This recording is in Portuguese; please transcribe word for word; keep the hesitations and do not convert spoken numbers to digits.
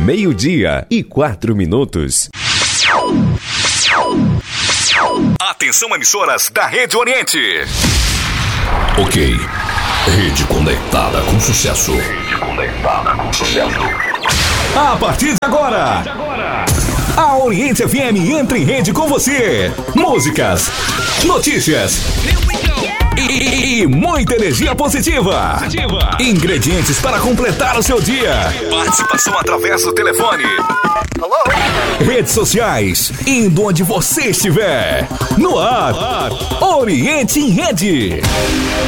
Meio-dia e quatro minutos. Atenção, emissoras da Rede Oriente. Ok. Rede conectada com sucesso. Rede conectada com sucesso. A partir de agora, a Oriente F M entra em rede com você. Músicas, notícias e, e muita energia positiva. positiva. Ingredientes para completar o seu dia. Participação através do telefone. Alô? Redes sociais, indo onde você estiver. No ar, Oriente em Rede.